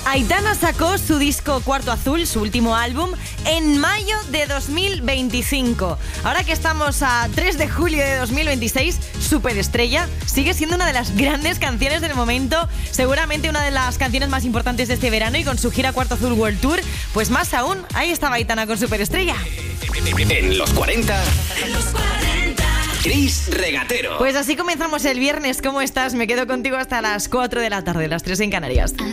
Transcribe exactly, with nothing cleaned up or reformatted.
Aitana sacó su disco Cuarto Azul, su último álbum, en mayo de dos mil veinticinco. Ahora que estamos a tres de julio de dos mil veintiséis, Superestrella sigue siendo una de las grandes canciones del momento, seguramente una de las canciones más importantes de este verano, y con su gira Cuarto Azul World Tour, pues más aún, ahí estaba Aitana con Superestrella. En los cuarenta, en los cuarenta, Chris Regatero. Pues así comenzamos el viernes. ¿Cómo estás? Me quedo contigo hasta las cuatro de la tarde, las tres en Canarias.